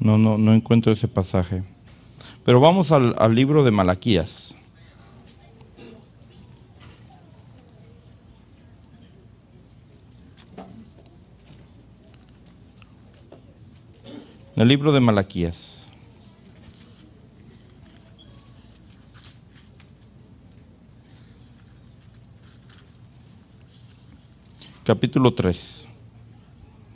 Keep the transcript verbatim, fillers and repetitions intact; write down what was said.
No, no, no encuentro ese pasaje. Pero vamos al, al libro de Malaquías. El libro de Malaquías. Capítulo tres.